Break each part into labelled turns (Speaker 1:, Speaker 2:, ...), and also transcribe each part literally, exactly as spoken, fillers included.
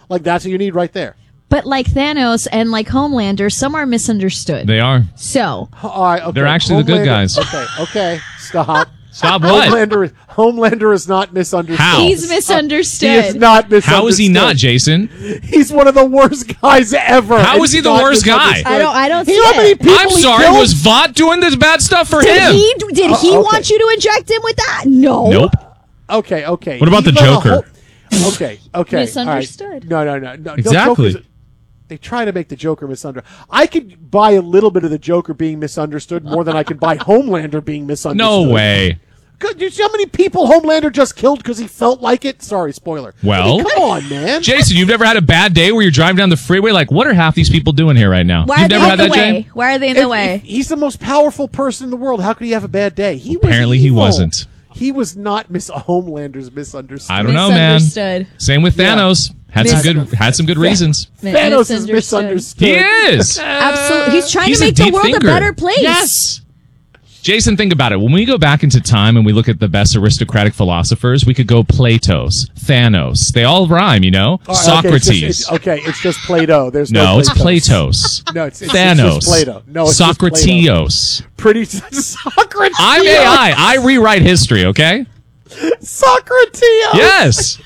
Speaker 1: Like, that's what you need right there.
Speaker 2: But like Thanos and like Homelander, some are misunderstood.
Speaker 3: They are.
Speaker 2: So.
Speaker 1: All right, okay.
Speaker 3: They're actually the good guys.
Speaker 1: Okay, okay. Stop.
Speaker 3: Stop what?
Speaker 1: Homelander, Homelander is not misunderstood.
Speaker 3: How?
Speaker 2: He's misunderstood.
Speaker 1: He is not misunderstood.
Speaker 3: How is he not, Jason?
Speaker 1: He's one of the worst guys ever.
Speaker 3: How is he the worst guy?
Speaker 2: I don't. I don't see
Speaker 1: You know how many
Speaker 2: it.
Speaker 1: people
Speaker 3: I'm
Speaker 1: he
Speaker 3: sorry,
Speaker 1: killed?
Speaker 3: was Vought doing this bad stuff for
Speaker 2: Did
Speaker 3: him?
Speaker 2: he? Did he
Speaker 1: Uh, okay.
Speaker 2: want you to inject him with that? No.
Speaker 3: Nope.
Speaker 1: Okay, okay.
Speaker 3: What about
Speaker 1: He's
Speaker 3: the
Speaker 1: not a
Speaker 3: Joker?
Speaker 1: whole- okay, okay.
Speaker 2: Misunderstood.
Speaker 1: All right. No, no, no, no.
Speaker 3: Exactly.
Speaker 1: No, Joker's- they try to make the Joker misunderstood. I could buy a little bit of the Joker being misunderstood more than I could buy Homelander being misunderstood.
Speaker 3: No way.
Speaker 1: Good. You see how many people Homelander just killed because he felt like it? Sorry, spoiler.
Speaker 3: Well-
Speaker 1: I mean, come on, man.
Speaker 3: Jason, you've never had a bad day where you're driving down the freeway like, what are half these people doing here right now?
Speaker 2: Why
Speaker 3: You've
Speaker 2: are they
Speaker 3: never
Speaker 2: in
Speaker 3: had
Speaker 2: the
Speaker 3: that,
Speaker 2: way?
Speaker 3: Jay?
Speaker 2: Why are they in
Speaker 1: If-
Speaker 2: the way?
Speaker 1: if he's the most powerful person in the world. How could he have a bad day? He was
Speaker 3: Apparently he
Speaker 1: evil.
Speaker 3: wasn't.
Speaker 1: He was not Miss Homelander's misunderstood.
Speaker 3: I don't know, man.
Speaker 2: Misunderstood.
Speaker 3: Same with
Speaker 1: Yeah.
Speaker 3: Thanos. Had some good had some good reasons.
Speaker 1: Thanos is misunderstood.
Speaker 3: He is.
Speaker 2: Absolutely. He's trying
Speaker 3: He's
Speaker 2: to
Speaker 3: a
Speaker 2: make the
Speaker 3: deep
Speaker 2: world
Speaker 3: thinker.
Speaker 2: a better place.
Speaker 3: Yes. Jason, think about it. When we go back into time and we look at the best aristocratic philosophers, we could go Plato's, Thanos. They all rhyme, you know?
Speaker 1: All right,
Speaker 3: Socrates.
Speaker 1: Okay it's, just, it's, okay, it's just Plato. There's no,
Speaker 3: no, it's
Speaker 1: Platos.
Speaker 3: Platos.
Speaker 1: No, it's, it's,
Speaker 3: Thanos.
Speaker 1: it's just Plato. No, it's just Plato.
Speaker 3: Socrates.
Speaker 1: Pretty Socrates.
Speaker 3: I'm A I. I rewrite history, okay?
Speaker 1: Socrates.
Speaker 3: Yes.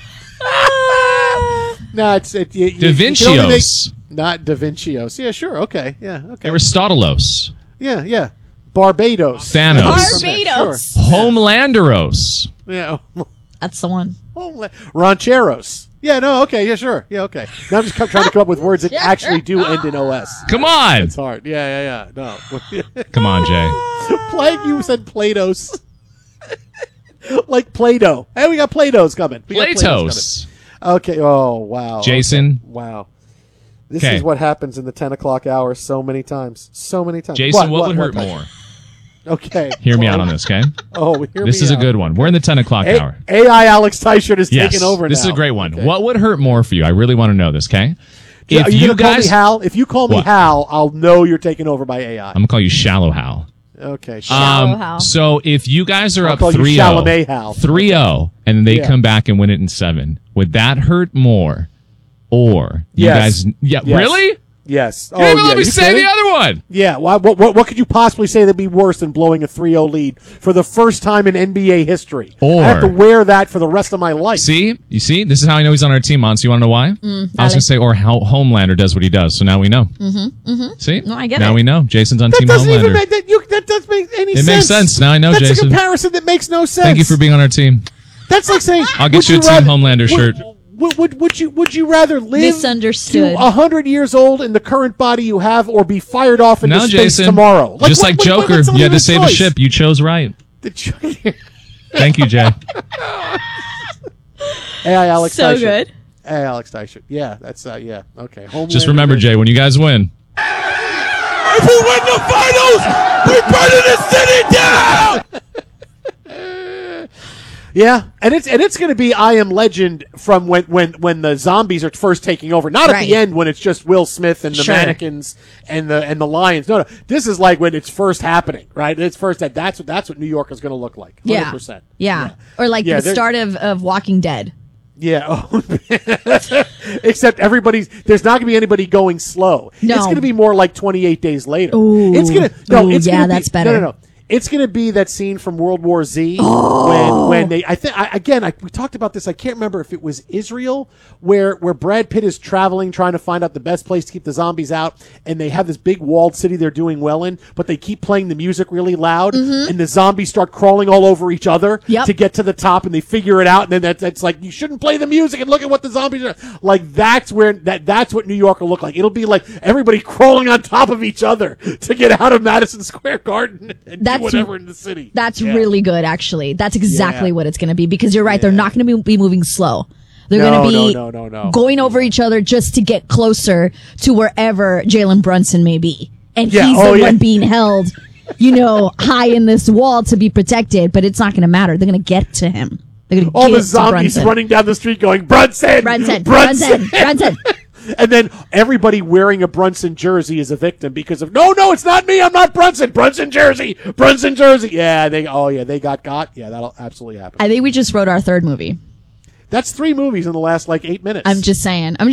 Speaker 1: No, it's it, you, you,
Speaker 3: Da
Speaker 1: you can only make-
Speaker 3: Vincios.
Speaker 1: not Da Vincios. Yeah, sure. Okay. Yeah. Okay.
Speaker 3: Aristotelos.
Speaker 1: Yeah. Yeah. Barbados.
Speaker 3: Thanos.
Speaker 2: Barbados.
Speaker 1: Sure.
Speaker 3: Homelanderos.
Speaker 1: Yeah.
Speaker 2: That's the one.
Speaker 1: Homeland- Rancheros. Yeah. No. Okay. Yeah. Sure. Yeah. Okay. Now I'm just come, trying to come up with words that actually do end in O S.
Speaker 3: Come on.
Speaker 1: It's hard. Yeah. Yeah. Yeah. No.
Speaker 3: Come on, Jay.
Speaker 1: Plague. You said Plato's. Like Play-Doh. Hey, we got Play-Dohs coming. We got Play-Dohs
Speaker 3: Platos.
Speaker 1: coming. Okay. Oh, wow.
Speaker 3: Jason.
Speaker 1: Okay. Wow. This
Speaker 3: Okay.
Speaker 1: is what happens in the ten o'clock hour so many times. So many times.
Speaker 3: Jason, what, would hurt
Speaker 1: what?
Speaker 3: more?
Speaker 1: Okay.
Speaker 3: Hear me
Speaker 1: Well,
Speaker 3: out on this, okay?
Speaker 1: Oh, hear
Speaker 3: This
Speaker 1: me
Speaker 3: is a
Speaker 1: out.
Speaker 3: good one. We're in the ten o'clock
Speaker 1: A-
Speaker 3: hour.
Speaker 1: A I Alex Teichert is
Speaker 3: Yes,
Speaker 1: taking over
Speaker 3: this
Speaker 1: now.
Speaker 3: is a great one.
Speaker 1: Okay.
Speaker 3: What would hurt more for you? I really want to know this, okay?
Speaker 1: Are
Speaker 3: If
Speaker 1: you,
Speaker 3: you
Speaker 1: gonna call me
Speaker 3: guys,
Speaker 1: Hal? If you call me
Speaker 3: What?
Speaker 1: Hal, I'll know you're taking over by A I.
Speaker 3: I'm gonna call you Shallow Hal.
Speaker 1: Okay.
Speaker 2: Shallow Hal.
Speaker 3: So if you guys are
Speaker 1: I'll
Speaker 3: up
Speaker 1: call you
Speaker 3: three
Speaker 1: Chalamet Hal.
Speaker 3: oh, three oh, and they
Speaker 1: Yeah.
Speaker 3: come back and win it in seven, would that hurt more? Or you
Speaker 1: Yes.
Speaker 3: guys? Yeah,
Speaker 1: Yes.
Speaker 3: really?
Speaker 1: Yes.
Speaker 3: You
Speaker 1: Oh,
Speaker 3: didn't even
Speaker 1: yeah.
Speaker 3: let me
Speaker 1: You
Speaker 3: say
Speaker 1: kidding?
Speaker 3: the other one.
Speaker 1: Yeah, why, what, what what could you possibly say that'd be worse than blowing a three oh lead for the first time in N B A history?
Speaker 3: Or-
Speaker 1: I have to wear that for the rest of my life.
Speaker 3: See, you see, this is how I know he's on our team. On, so you want to know why?
Speaker 2: Mm,
Speaker 3: I was gonna say, or how Homelander does what he does. So now we know. Mm-hmm. Mm-hmm. See,
Speaker 2: No, I get
Speaker 3: now
Speaker 2: it.
Speaker 3: we know. Jason's on
Speaker 1: that
Speaker 3: Team
Speaker 1: doesn't even
Speaker 3: Homelander.
Speaker 1: make that. You, that doesn't make any
Speaker 3: It
Speaker 1: sense.
Speaker 3: makes sense. Now I know,
Speaker 1: That's
Speaker 3: Jason.
Speaker 1: a comparison that makes no sense.
Speaker 3: Thank you for being on our team.
Speaker 1: That's like saying
Speaker 3: I'll get
Speaker 1: would
Speaker 3: you a Team
Speaker 1: rather-
Speaker 3: Homelander
Speaker 1: would-
Speaker 3: shirt.
Speaker 1: Would, would would you would you rather live
Speaker 2: Misunderstood.
Speaker 1: to a hundred years old in the current body you have, or be fired off into
Speaker 3: Now,
Speaker 1: space
Speaker 3: Jason,
Speaker 1: tomorrow?
Speaker 3: just
Speaker 1: what-
Speaker 3: like
Speaker 1: what-
Speaker 3: Joker,
Speaker 1: what's
Speaker 3: you had to
Speaker 1: the
Speaker 3: save a
Speaker 1: choice?
Speaker 3: ship. You chose right.
Speaker 1: The cho-
Speaker 3: Thank you, Jay.
Speaker 1: Hey, Alex
Speaker 2: So
Speaker 1: Teichert.
Speaker 2: good.
Speaker 1: Hey, Alex Teichert. Yeah, that's uh, yeah. Okay. Homelander
Speaker 3: Just remember,
Speaker 1: division.
Speaker 3: Jay, when you guys win,
Speaker 4: If we win the finals, we're burning the city down!
Speaker 1: Yeah, and it's and it's going to be I Am Legend from when when when the zombies are first taking over, not at
Speaker 2: Right.
Speaker 1: the end when it's just Will Smith and the
Speaker 2: Sure.
Speaker 1: mannequins and the and the lions. No, no, this is like when it's first happening, right? It's first that that's what that's what New York is going to look like. one hundred
Speaker 2: Yeah.
Speaker 1: percent.
Speaker 2: Yeah. Or like
Speaker 1: Yeah,
Speaker 2: the
Speaker 1: they're-
Speaker 2: start of, of Walking Dead.
Speaker 1: Yeah. Oh. Except everybody's there's not going to be anybody going slow.
Speaker 2: No.
Speaker 1: It's going to be more like twenty-eight days later.
Speaker 2: Ooh.
Speaker 1: It's going to no.
Speaker 2: Ooh,
Speaker 1: it's
Speaker 2: yeah,
Speaker 1: gonna be,
Speaker 2: that's better.
Speaker 1: No, no, no. It's going to be that scene from World War Z
Speaker 2: Oh.
Speaker 1: when when they I think I, again I, we talked about this. I can't remember if it was Israel where where Brad Pitt is traveling trying to find out the best place to keep the zombies out, and they have this big walled city they're doing well in, but they keep playing the music really loud, and the zombies start crawling all over each other
Speaker 2: Mm-hmm. Yep.
Speaker 1: to get to the top, and they figure it out, and then that's, that's like you shouldn't play the music and look at what the zombies are like. That's where that that's what New York will look like. It'll be like everybody crawling on top of each other to get out of Madison Square Garden and
Speaker 2: That's-
Speaker 1: do whatever in the city.
Speaker 2: That's
Speaker 1: Yeah.
Speaker 2: really good, actually. That's exactly
Speaker 1: Yeah.
Speaker 2: what it's going to be, because you're right. They're
Speaker 1: Yeah.
Speaker 2: not going to be, be moving slow. They're
Speaker 1: No,
Speaker 2: going to be
Speaker 1: no, no, no, no.
Speaker 2: going over each other just to get closer to wherever Jalen Brunson may be. And
Speaker 1: Yeah,
Speaker 2: he's
Speaker 1: oh,
Speaker 2: the
Speaker 1: yeah.
Speaker 2: one being held, you know, high in this wall to be protected, but it's not going to matter. They're going to get to him. They're going to
Speaker 1: All
Speaker 2: get
Speaker 1: the
Speaker 2: to
Speaker 1: zombies
Speaker 2: Brunson.
Speaker 1: running down the street going, Brunson!
Speaker 2: Brunson,
Speaker 1: Brunson!
Speaker 2: Brunson, Brunson.
Speaker 1: And then everybody wearing a Brunson jersey is a victim because of, no, no, it's not me. I'm not Brunson. Brunson jersey. Brunson jersey. Yeah, they, oh, yeah, they got got. Yeah, that'll absolutely happen.
Speaker 2: I think we just wrote our third movie.
Speaker 1: That's three movies in the last, like, eight minutes.
Speaker 2: I'm just saying. I'm